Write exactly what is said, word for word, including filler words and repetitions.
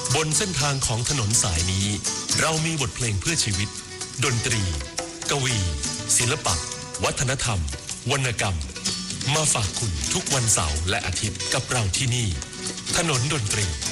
บนเส้นทางของถนนสายนี้เรามีบทเพลงเพื่อชีวิตดนตรีกวีศิลปะวัฒนธรรมวรรณกรรมมาฝากคุณทุกวันเสาร์และอาทิตย์กับเราที่นี่ถนนดนตรี